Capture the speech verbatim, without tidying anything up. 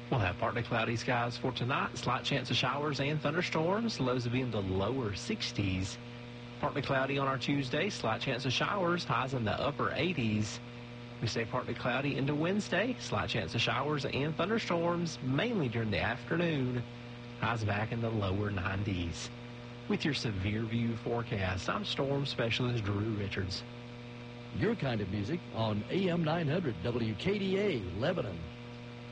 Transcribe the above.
We'll have partly cloudy skies for tonight. Slight chance of showers and thunderstorms. Lows will be in the lower sixties. Partly cloudy on our Tuesday. Slight chance of showers. Highs in the upper eighties. We stay partly cloudy into Wednesday. Slight chance of showers and thunderstorms, mainly during the afternoon. Highs back in the lower nineties. With your Severe View forecast, I'm Storm Specialist Drew Richards. Your kind of music on A M nine hundred W K D A, Lebanon.